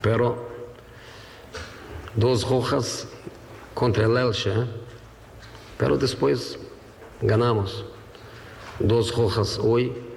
Pero 2 rojas contra el Elche, pero después ganamos. 2 rojas hoy